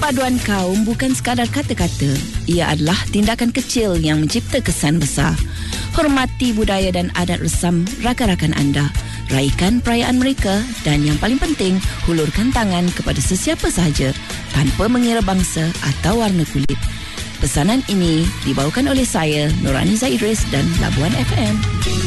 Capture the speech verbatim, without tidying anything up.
Perpaduan kaum bukan sekadar kata-kata. Ia adalah tindakan kecil yang mencipta kesan besar. Hormati budaya dan adat resam rakan-rakan anda. Raikan perayaan mereka dan yang paling penting, hulurkan tangan kepada sesiapa sahaja tanpa mengira bangsa atau warna kulit. Pesanan ini dibawakan oleh saya, Nurani Zaidris dan Labuan F M.